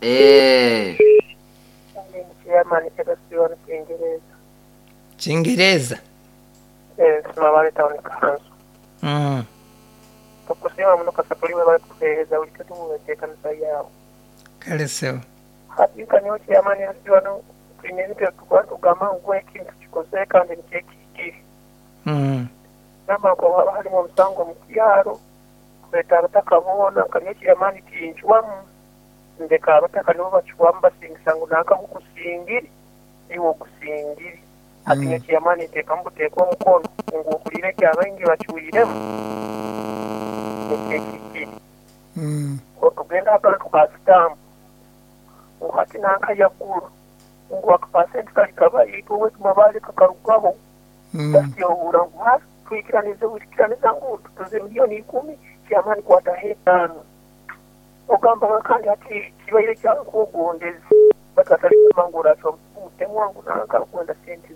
Chairman Edasiwa Kiingereza. Kiingereza? Simabale Town Council. Tukusema muno kasapuliwe bali kuteeza ulikatu muweteka nsayawo. Kale sewa. Hakika niyo chairman Edasiwa no kuinezite tukugamba ngwe kintu kikoze kandi nikekiki. Namba ko hali mu musango mu kyaro kweta abatakabona kaniyo chairman kinchwamu ndeka abataka nibo bakiwamba singisango naka kukusingiri iwo kusingiri atinyo chairman teka mbuteka omukono ngo okulire kyabangi bakiwiremu otugenda akala tukasitambu ukati nanka yakulu ngo akapasenti kali kabayiko wetumabale kakarugabo basiyobura ngo twikiraniza ngo tuze miliyoni 10 chairman kwata hetano ogamba kandi ati kibaire kya kugondeza bakatali mangura so mutemu wangu naka kwenda senti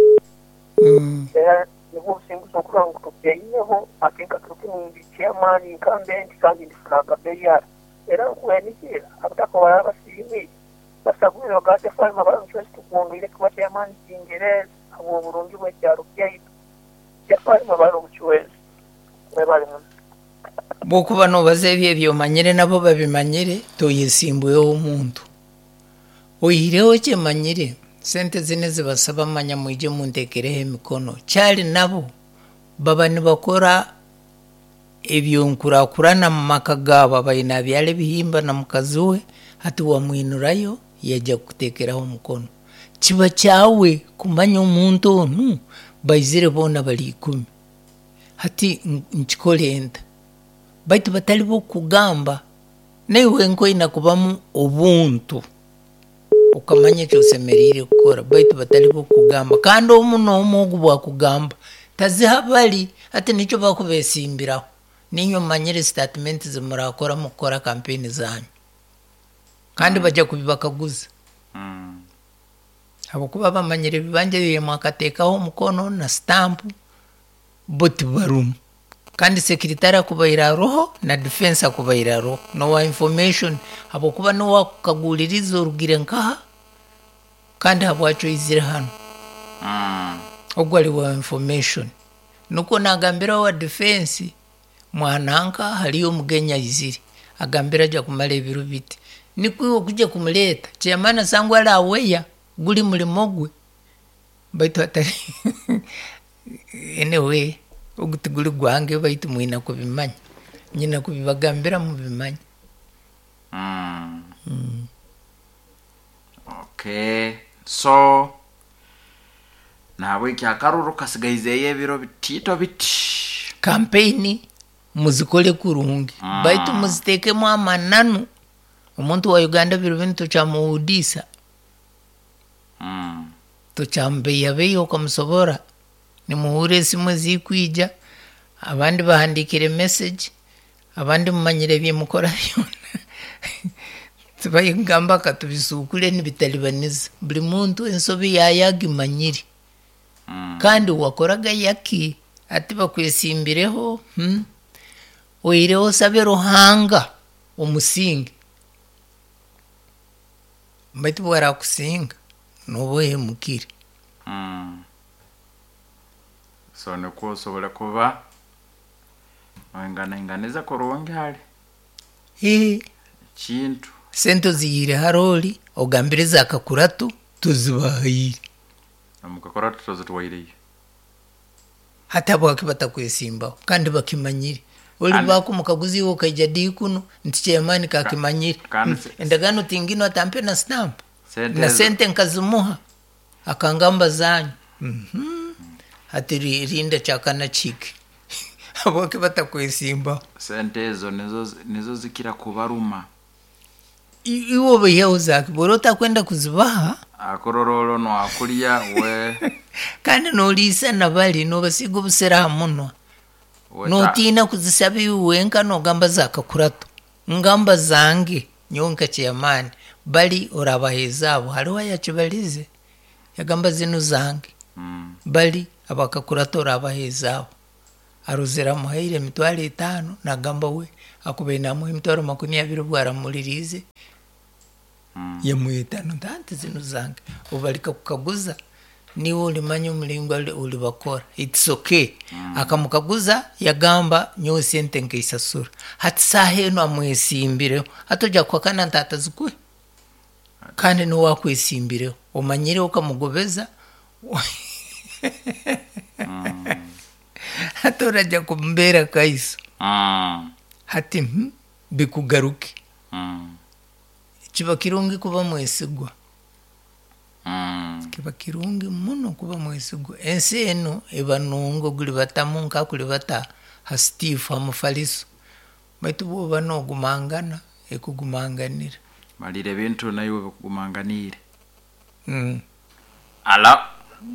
nibo singu sokurangu tupeyeho akinka tukini chairman kambenti kandi ndifuraga beya era kwenikira abutaka barabasimi basabwe bagate farma baranchwe tukongere kwa chairman Kiingereza abo burungi bwe cyaro byaitu ya farma baranchwe bebale bokuba nobaza ebyo omanyire nabo babimanyire toyesimbweho omuntu oyireho kyemanyire sente zine zibasaba manya mwije muntekereho emikono cyari nabo baba nibakora ebyo nkurakurana mu maka gabo abayina byale bihimba na mukazi we hati wamwinurayo yajya kutekeraho omukono kiba cyawe kumanya omuntu onu bayizire bona bali 10 hati nkikolenda baitu batali bokugamba newe nkoina kubamu obuntu ukamanya kyosemerire kukora baitu batali bokugamba kandi omuno omugu bwakugamba tazihabali ati nicyo bakubesimbiraho ninyo manyire statement zimurakora mukora campaign zanyu kandi bajya kubibakaguza abo kuba bamanyire bibanje byemwakatekaho mukono na stamp boti barum kandi secretary akubaira roho na defense akubaira roho no wa information abo kuba no wakagulirizo urugire nkaha kandi habwacho izire hano ogwali wa information nuko nagambira wa defense mwananka haliyo mugenya izire agambira ja kumale biru biti nikwiwo kuje kumuleta chairman sangu ala aweya guli mulimogwe baitu atari anyway ugutiguli gwange baitu mwina kubimanya nyina kubibagambira mu bimanya Okay, so nawe kyakaruru kasigayizeye ebiro bitito biti campaign muzikole kurungi baitu muziteke mu amananu omuntu wa Uganda biro bintu kyamuudisa tuchambeya beyo kamusobora ni muhure simwe zikwija abandi bahandikire message abandi mumanyire bye mukora byona tubayingamba katubisukule nibitalibaniza buli muntu ensobi yayagimanyiri kandi wakoraga yaki ati bakwesimbireho oireho sabero hanga umusingi mbaitu bwara kusinga noboye mukiri so neko sobole kuba inganiza koronge hali kintu sento ziyire haroli ogambiriza akakuratu tuzibahiri amukakora tutozitwaire hata bwakibata kwesimba kandi bakimanyire oli bako mukaguzi wo kajadi kuno ntichemani kakimanyire endagano tingino atampe na stamp na sente nkazumuha akangamba zanyu hati rinda chakana chiki aboke batakwesimba sente ezo nizo zikira kubaruma iwo beyauza borota kwenda kuzibaha akororolo no akulia we kandi no lisa nabali no basigo busera muno no tina kuzisabi wenka no gamba zakakuratu ngamba zange nyonka chairman bali orabahezabo hariwa yakibalize yagamba zinu zange bali abakakuratu orabahezabo aruzera muhaire mitwale 5 nagamba we akubena mu mitwaro 20 bwara mulirize ya muetano ntanti zino zange ubalika kukaguza niwo ulimanya omulingo uli bakora it's okay akamukaguza yagamba nyo sente nkeisasura hati saheno amwesimbire atoja kwa kana ntata zikwe kandi no wakwesimbire omanyire ukamugobeza hatoraja kumbera kaiso hati bikugaruke kiba kirungi kuba mwesigwa kiba kirungi muno kuba mwesigwa ensi eno eba nungo guli batamu nka kuli bata ha Steve amufaliso baitu bo bano gumangana ekugumanganira malire bintu nayo bekugumanganire Hello.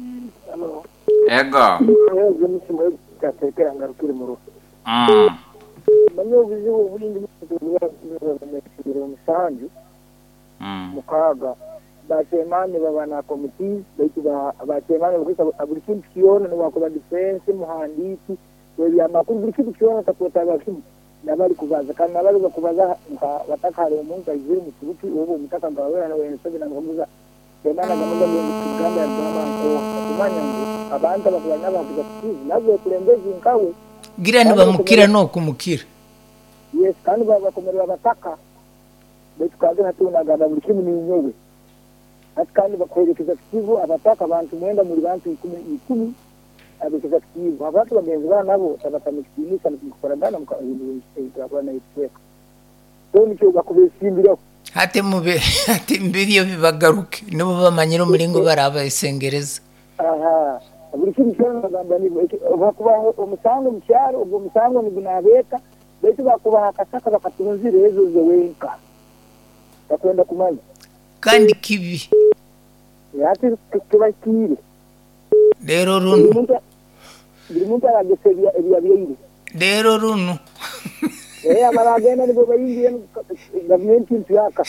Ego. Katekera ngarukire mu rugo. Manyo bizibu bulindi mu musanju. Mukaga. Batemani babana komiti baitu batemani bakisa aburikin kiona no wakoba defense muhandisi webi amakuru burikin kiona tapota bakimu nabali kubaza kandi nabali kubaza batakare umuntu ayizire mu kibuki ubu mutaka ngawe na wense binangamuza Demana gamuza mu kigamba ya Zamanko kumanya ngo abantu bakubanya bavuga ati nazo kurembeza inkawe gira ni bamukira no kumukira yes kandi bakomerera bataka betukaze natuna buri kimwe n'inyobe ati kandi bakwerekeza kivu abataka abantu mwenda muri bantu 10 abekeza kivu abantu bagenzi bana nabo tabatamikisa n'ikukoragana mu kabintu abana yitweka to nicyo bakubesimbira hati mube hati mbiriyo bibagaruke nibo bamanyira umulingo baraba isengereza buri kintu cyangwa ni bakubaho umusango mucyaro ubwo musango ni gunabeka bese bakubaha akasaka bakatunzira ezo zewenka bakwenda kumanya kandi kibi yati kibakire rero runo buri muntu aragesebya ebyabyeire rero runo amaragenda nibo bayingiye gavumenti mpyaka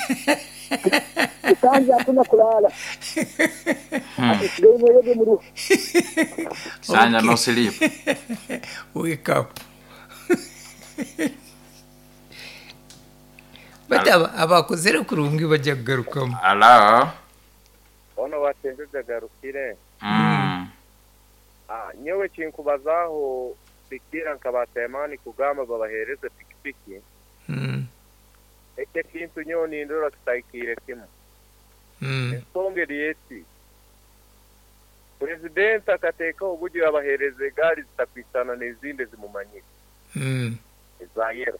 kandi hakuna kulala ndio yote muru Sanya no sleep wake up bata abakuzere kurungi bajya garukamo Hello. Ono watengeje garukire nyewe kinkubazaho bikira nkabatemani kugamba babahereze pikipiki eke kintu nyoni ndora kitaikire kimu songe dieti president akateka ubuji babahereze gari zitakwitana n'izindi zimumanyika izayero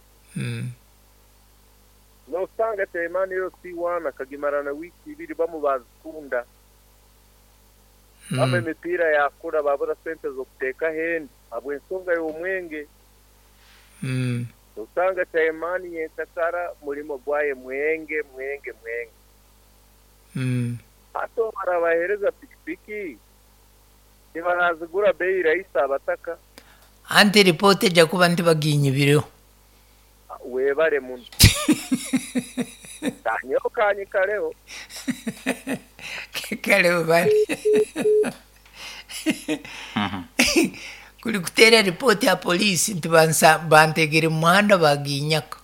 no sanga temani yo C1 akagimarana wiki ibiri bamubazikunda ame mipira yakura babura sente zo kuteka hendi abwensonga y'umwenge usanga temani yentakara murimo gwaye mwenge hato barabahereza pikipiki nibarazigura bei rahisa abataka ante report ja kuba ndibaginye bireho webare muntu tanyo kanye kareho kale bari kuri kutera report ya polisi ntibansa bantegere muhanda baginyaka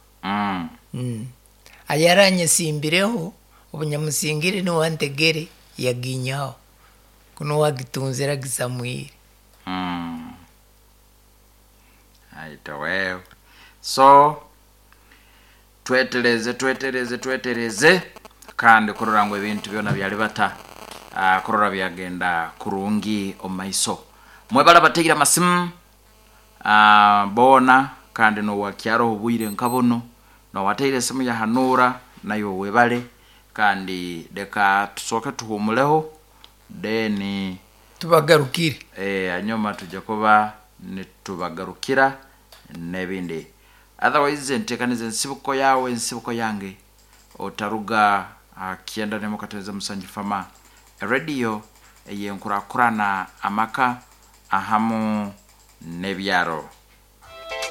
ayaranye simbireho ubunyamusingire ni wantegere yaginyaho kuno wagitunzira gisamwire Aito wewe so twetereze kandi kururangwa ibintu byona byali bata kurora byagenda kurungi omaiso mwebala bategira masimu bona kandi no wakyaro obwire nkabono no wateire simu ya hanura nayo webale kandi deka tusoka tuhumuleho deni tubagarukire anyoma tujakoba nitubagarukira nebindi otherwise ntekanize nsibuko yawe nsibuko yange otaruga akienda nemo kateza musanji fama radio eyenkura kurana amaka ahamu nebyaro